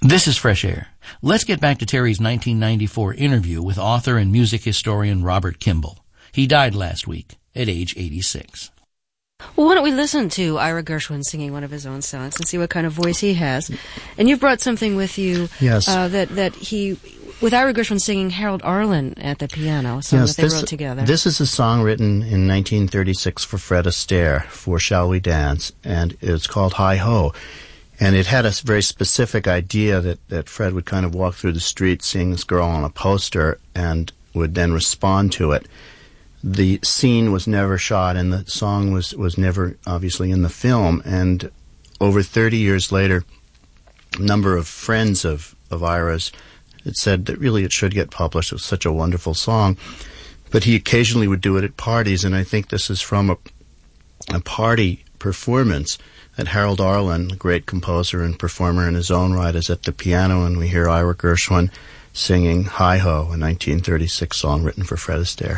This is Fresh Air. Let's get back to Terry's 1994 interview with author and music historian Robert Kimball. He died last week at age 86. Well, why don't we listen to Ira Gershwin singing one of his own songs and see what kind of voice he has. And you've brought something with you. Yes. With Ira Gershwin singing Harold Arlen at the piano, a song that they wrote together. This is a song written in 1936 for Fred Astaire, for Shall We Dance, and it's called Hi Ho. And it had a very specific idea that Fred would kind of walk through the street seeing this girl on a poster and would then respond to it. The scene was never shot, and the song was never, obviously, in the film. And over 30 years later, a number of friends of Ira's had said that really it should get published. It was such a wonderful song. But he occasionally would do it at parties, and I think this is from a party performance that Harold Arlen, the great composer and performer in his own right, is at the piano, and we hear Ira Gershwin singing Hi Ho, a 1936 song written for Fred Astaire.